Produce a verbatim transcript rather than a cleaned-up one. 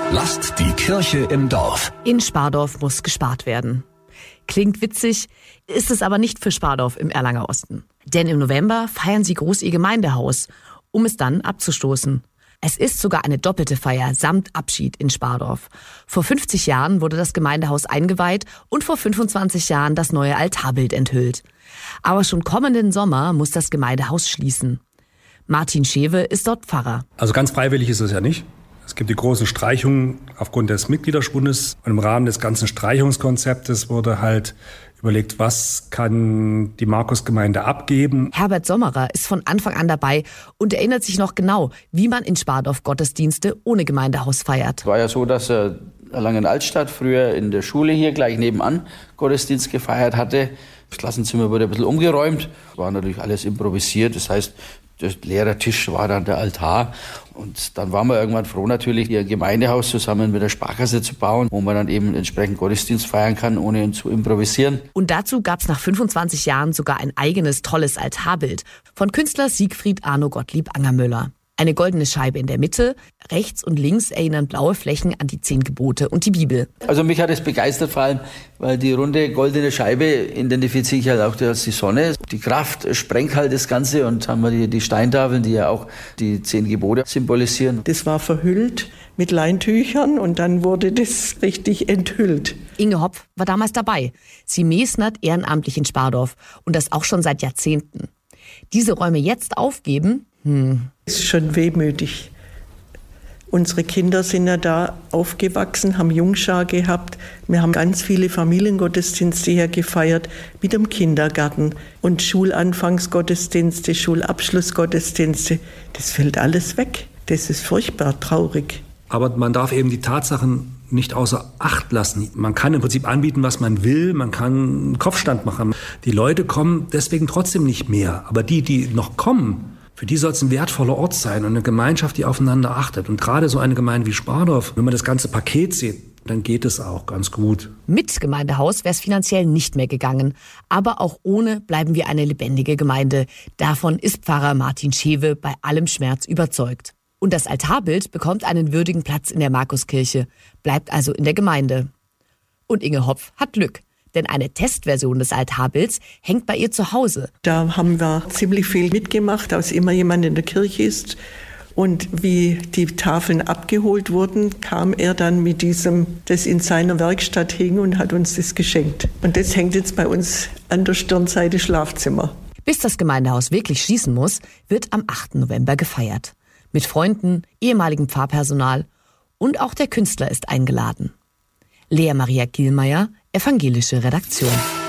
Lasst die Kirche im Dorf. In Spardorf muss gespart werden. Klingt witzig, ist es aber nicht für Spardorf im Erlanger Osten. Denn im November feiern sie groß ihr Gemeindehaus, um es dann abzustoßen. Es ist sogar eine doppelte Feier samt Abschied in Spardorf. Vor fünfzig Jahren wurde das Gemeindehaus eingeweiht und vor fünfundzwanzig Jahren das neue Altarbild enthüllt. Aber schon kommenden Sommer muss das Gemeindehaus schließen. Martin Schewe ist dort Pfarrer. Also ganz freiwillig ist es ja nicht. Es gibt die großen Streichungen aufgrund des Mitgliederschwundes. Und im Rahmen des ganzen Streichungskonzeptes wurde halt überlegt, was kann die Markusgemeinde abgeben. Herbert Sommerer ist von Anfang an dabei und erinnert sich noch genau, wie man in Spardorf Gottesdienste ohne Gemeindehaus feiert. Es war ja so, dass er Erlangen-Altstadt früher in der Schule hier gleich nebenan Gottesdienst gefeiert hatte. Das Klassenzimmer wurde ein bisschen umgeräumt. Es war natürlich alles improvisiert. Das heißt, der leere Tisch war dann der Altar. Und dann waren wir irgendwann froh, natürlich ihr Gemeindehaus zusammen mit der Sparkasse zu bauen, wo man dann eben entsprechend Gottesdienst feiern kann, ohne zu improvisieren. Und dazu gab es nach fünfundzwanzig Jahren sogar ein eigenes tolles Altarbild von Künstler Siegfried Arno Gottlieb Angermüller. Eine goldene Scheibe in der Mitte, rechts und links erinnern blaue Flächen an die zehn Gebote und die Bibel. Also mich hat es begeistert, vor allem, weil die runde goldene Scheibe identifiziere ich halt auch als die Sonne. Die Kraft sprengt halt das Ganze und haben wir die, die Steintafeln, die ja auch die zehn Gebote symbolisieren. Das war verhüllt mit Leintüchern und dann wurde das richtig enthüllt. Inge Hopf war damals dabei. Sie mesnert ehrenamtlich in Spardorf und das auch schon seit Jahrzehnten. Diese Räume jetzt aufgeben, hm. ist schon wehmütig. Unsere Kinder sind ja da aufgewachsen, haben Jungschar gehabt. Wir haben ganz viele Familiengottesdienste hier gefeiert mit dem Kindergarten und Schulanfangsgottesdienste, Schulabschlussgottesdienste. Das fällt alles weg. Das ist furchtbar traurig. Aber man darf eben die Tatsachen nicht außer Acht lassen. Man kann im Prinzip anbieten, was man will. Man kann einen Kopfstand machen. Die Leute kommen deswegen trotzdem nicht mehr. Aber die, die noch kommen, für die soll es ein wertvoller Ort sein und eine Gemeinschaft, die aufeinander achtet. Und gerade so eine Gemeinde wie Spardorf, wenn man das ganze Paket sieht, dann geht es auch ganz gut. Mit Gemeindehaus wäre es finanziell nicht mehr gegangen. Aber auch ohne bleiben wir eine lebendige Gemeinde. Davon ist Pfarrer Martin Schewe bei allem Schmerz überzeugt. Und das Altarbild bekommt einen würdigen Platz in der Markuskirche, bleibt also in der Gemeinde. Und Inge Hopf hat Glück. Denn eine Testversion des Altarbilds hängt bei ihr zu Hause. Da haben wir ziemlich viel mitgemacht, als immer jemand in der Kirche ist. Und wie die Tafeln abgeholt wurden, kam er dann mit diesem, das in seiner Werkstatt hing und hat uns das geschenkt. Und das hängt jetzt bei uns an der Stirnseite Schlafzimmer. Bis das Gemeindehaus wirklich schließen muss, wird am achten November gefeiert. Mit Freunden, ehemaligem Pfarrpersonal und auch der Künstler ist eingeladen. Lea Maria Gielmeier, Evangelische Redaktion.